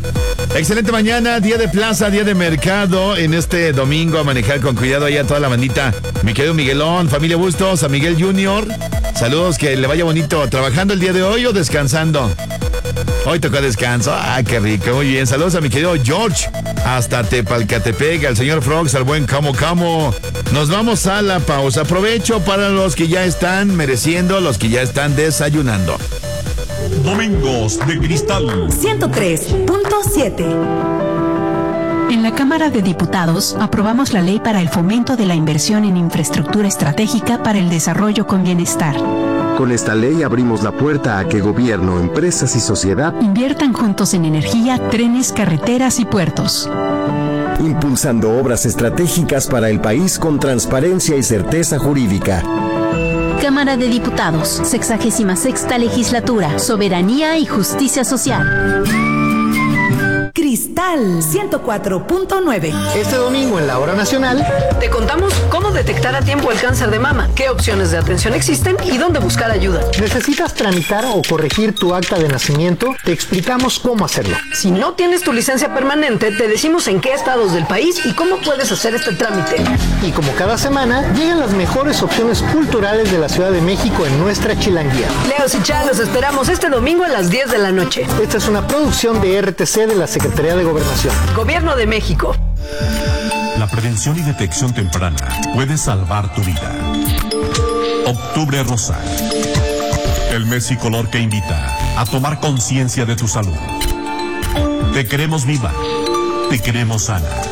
Excelente mañana, día de plaza, día de mercado. En este domingo a manejar con cuidado ahí a toda la bandita. Mi querido Miguelón, familia Bustos, a Miguel Junior. Saludos, que le vaya bonito. ¿Trabajando el día de hoy o descansando? Hoy tocó descanso. Ah, qué rico, muy bien. Saludos a mi querido George. Hasta Tepalcatepec, al señor Frogs, al buen Camo. Nos vamos a la pausa. Aprovecho para los que ya están mereciendo, los que ya están desayunando. Domingos de Cristal 103.7. En la Cámara de Diputados aprobamos la ley para el fomento de la inversión en infraestructura estratégica para el desarrollo con bienestar. Con esta ley abrimos la puerta a que gobierno, empresas y sociedad inviertan juntos en energía, trenes, carreteras y puertos. Impulsando obras estratégicas para el país con transparencia y certeza jurídica. Cámara de Diputados, 66ª Legislatura, Soberanía y Justicia Social. Cristal 104.9. Este domingo en la Hora Nacional te contamos cómo detectar a tiempo el cáncer de mama, qué opciones de atención existen y dónde buscar ayuda. ¿Necesitas tramitar o corregir tu acta de nacimiento? Te explicamos cómo hacerlo. Si no tienes tu licencia permanente, te decimos en qué estados del país y cómo puedes hacer este trámite. Y como cada semana, llegan las mejores opciones culturales de la Ciudad de México en nuestra chilanguía. Leos y Chá, los esperamos este domingo a las 10 de la noche. Esta es una producción de RTC de la Secretaría de Gobernación. Gobierno de México. La prevención y detección temprana puede salvar tu vida. Octubre Rosa. El mes y color que invita a tomar conciencia de tu salud. Te queremos viva. Te queremos sana.